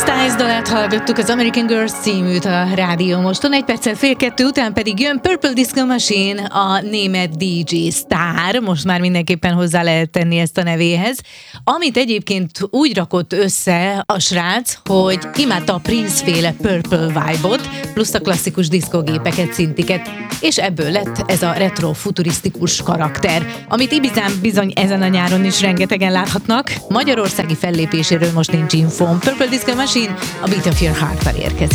Styles dalát hallgattuk, az American Girls címűt a Rádió Moston, 1 perccel 1:30 után pedig jön Purple Disco Machine, a német DJ sztár, most már mindenképpen hozzá lehet tenni ezt a nevéhez, amit egyébként úgy rakott össze a srác, hogy imádta a Prince-féle Purple vibe-ot, plusz a klasszikus diszkógépeket, szintiket, és ebből lett ez a retro-futurisztikus karakter, amit Ibizán bizony ezen a nyáron is rengetegen láthatnak. Magyarországi fellépéséről most nincs infóm. Purple Disco Machine a Beat of Your Heart-tal érkezik.